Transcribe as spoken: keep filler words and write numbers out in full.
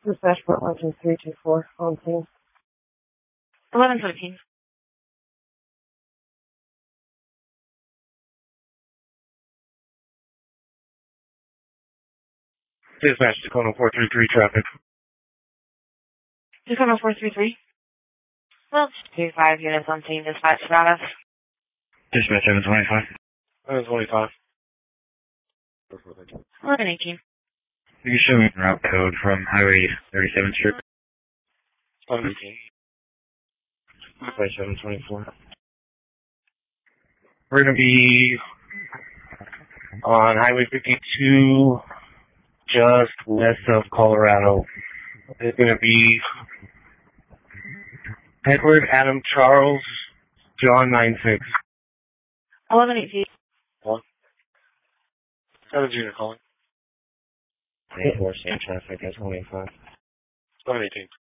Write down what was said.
Dispatch Port Lodging three two four on scene. eleven seventeen. Dispatch Tacoma four three three traffic. Tacoma four three three. Well, two five units on scene, dispatch status. Dispatch seven twenty-five. seven twenty-five. eleven eighteen. You can show me the route code from Highway thirty-seventh Street. eleven eighteen. Dispatch seven twenty-four. We're going to be on Highway fifty-two, just west of Colorado. It's going to be Edward Adam Charles John nine six. eleven eighteen. What? Seven Junior calling. eight four same traffic at twenty-five. eleven eighteen.